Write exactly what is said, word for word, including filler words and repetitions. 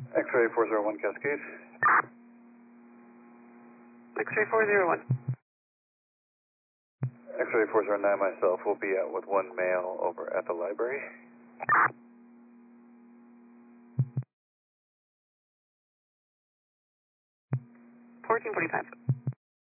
X-ray four zero one Cascade. X-ray four zero one. X-ray four zero nine, myself, will be out with one male over at the library. fourteen forty-five.